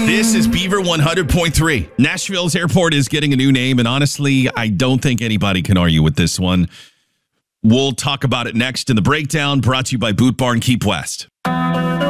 This is Beaver 100.3. Nashville's airport is getting a new name, and honestly, I don't think anybody can argue with this one. We'll talk about it next in the breakdown, brought to you by Boot Barn Keep West.